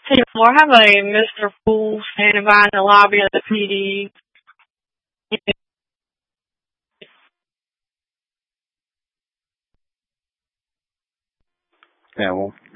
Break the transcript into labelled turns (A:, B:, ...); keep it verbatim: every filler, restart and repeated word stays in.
A: Hey, well, I have a Mister Pool standing by in the lobby of the P D.
B: Yeah, well,